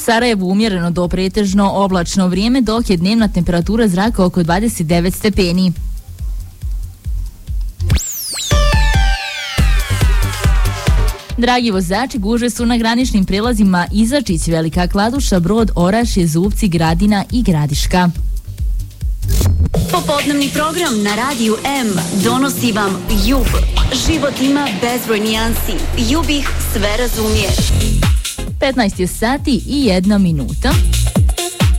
Sarajevu umjereno do pretežno oblačno vrijeme, dok je dnevna temperatura zraka oko 29 stepeni. Dragi vozači, gužve su na graničnim prelazima Izačić, Velika Kladuša, Brod, Orašje, Zubci, Gradina i Gradiška. Popodnevni program na Radiju M donosi vam Jub. Život ima bezbroj nijansi. Jub ih sve razumije. 15 je sati i 1 minuta.